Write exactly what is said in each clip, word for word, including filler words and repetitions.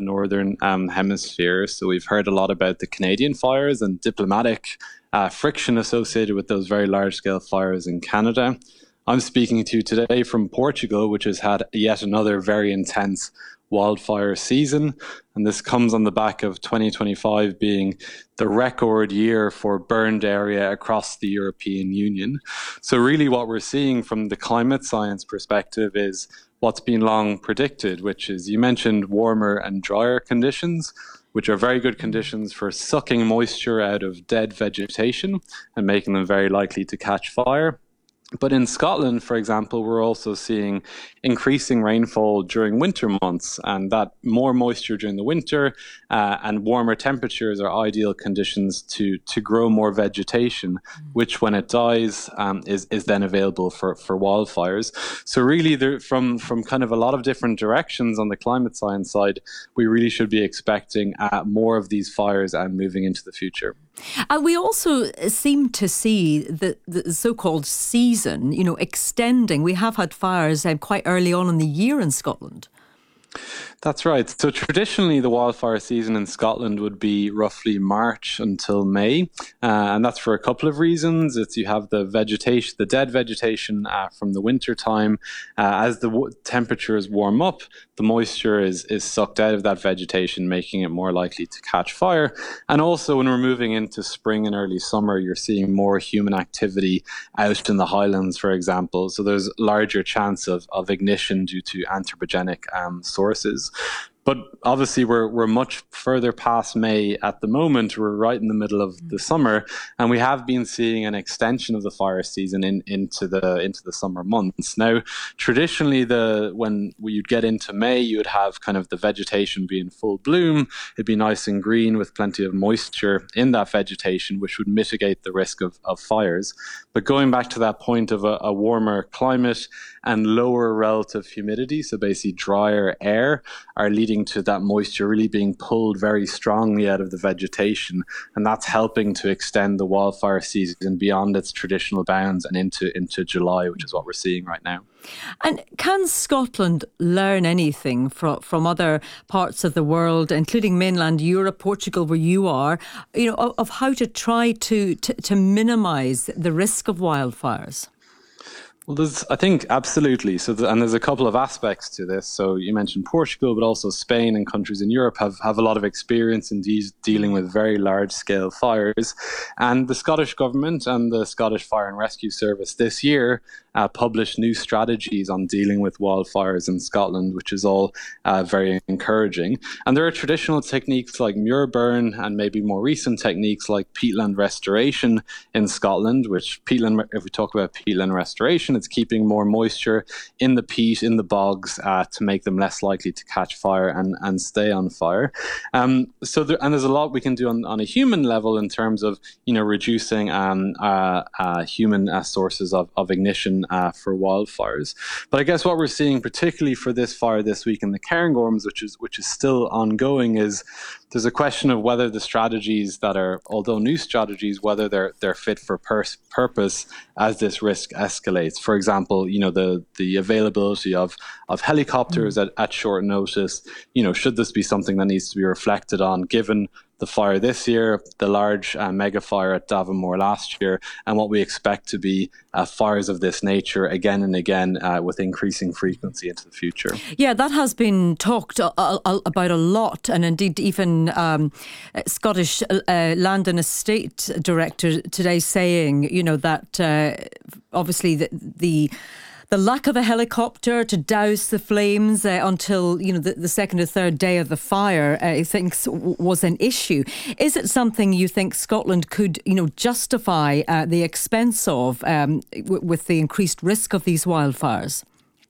northern um, hemisphere. So we've heard a lot about the Canadian fires and diplomatic uh, friction associated with those very large-scale fires in Canada. I'm speaking to you today from Portugal, which has had yet another very intense wildfire season. And this comes on the back of twenty twenty-five being the record year for burned area across the European Union. So really what we're seeing from the climate science perspective is what's been long predicted, which is, you mentioned warmer and drier conditions, which are very good conditions for sucking moisture out of dead vegetation and making them very likely to catch fire. But in Scotland, for example, we're also seeing increasing rainfall during winter months, and that more moisture during the winter uh, and warmer temperatures are ideal conditions to to grow more vegetation, which when it dies um, is is then available for, for wildfires. So really, there, from from kind of a lot of different directions on the climate science side, we really should be expecting uh, more of these fires and moving into the future. And we also seem to see the, the so-called season, you know, extending. We have had fires um, quite early on in the year in Scotland. That's right. So traditionally, the wildfire season in Scotland would be roughly March until May, uh, and that's for a couple of reasons. It's you have the vegetation, the dead vegetation uh, from the winter time. Uh, as the w- temperatures warm up, the moisture is is sucked out of that vegetation, making it more likely to catch fire. And also, when we're moving into spring and early summer, you're seeing more human activity out in the highlands, for example. So there's larger chance of of ignition due to anthropogenic um, sources. But obviously, we're we're much further past May at the moment. We're right in the middle of the summer, and we have been seeing an extension of the fire season in, into the into the summer months. Now, traditionally, the when you'd get into May, you would have kind of the vegetation be in full bloom. It'd be nice and green with plenty of moisture in that vegetation, which would mitigate the risk of, of fires. But going back to that point of a, a warmer climate and lower relative humidity, so basically drier air, are leading to that moisture really being pulled very strongly out of the vegetation, and that's helping to extend the wildfire season beyond its traditional bounds and into into July, which is what we're seeing right now. And can Scotland learn anything from from other parts of the world, including mainland Europe, Portugal, where you are, you know, of, of how to try to, to to minimise the risk of wildfires? Well, there's, I think, absolutely. So, the, and there's a couple of aspects to this. So, you mentioned Portugal, but also Spain and countries in Europe have, have a lot of experience in de- dealing with very large-scale fires. And the Scottish Government and the Scottish Fire and Rescue Service this year uh, published new strategies on dealing with wildfires in Scotland, which is all uh, very encouraging. And there are traditional techniques like muir burn and maybe more recent techniques like peatland restoration in Scotland, which peatland, if we talk about peatland restoration, it's keeping more moisture in the peat, in the bogs, uh, to make them less likely to catch fire and, and stay on fire. Um, so, there, and there's a lot we can do on, on a human level in terms of, you know, reducing um, uh, uh, human uh, sources of, of ignition uh, for wildfires. But I guess what we're seeing, particularly for this fire this week in the Cairngorms, which is which is still ongoing, is there's a question of whether the strategies that are, although new strategies, whether they're they're fit for pers- purpose as this risk escalates. For example, you know, the the availability of of helicopters mm. at, at short notice. You know, should this be something that needs to be reflected on, given the fire this year, the large uh, mega fire at Davamore last year, and what we expect to be uh, fires of this nature again and again uh, with increasing frequency into the future. Yeah, that has been talked a, a, about a lot, and indeed even um, Scottish uh, Land and Estate Director today saying, you know, that uh, obviously the, the The lack of a helicopter to douse the flames uh, until, you know, the, the second or third day of the fire, uh, he thinks w- was an issue. Is it something you think Scotland could, you know, justify uh, the expense of um, w- with the increased risk of these wildfires?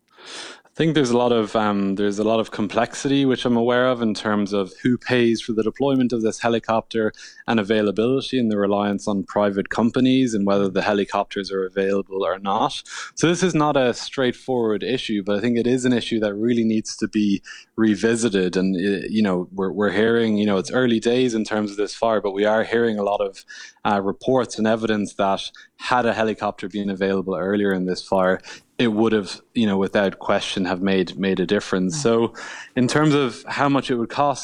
I think there's a lot of um, there's a lot of complexity which I'm aware of in terms of who pays for the deployment of this helicopter and availability and the reliance on private companies and whether the helicopters are available or not. So this is not a straightforward issue, but I think it is an issue that really needs to be revisited. And you know, we're we're hearing, you know, it's early days in terms of this fire, but we are hearing a lot of uh, reports and evidence that had a helicopter been available earlier in this fire, it would have, you know, without question have made made a difference. So in terms of how much it would cost,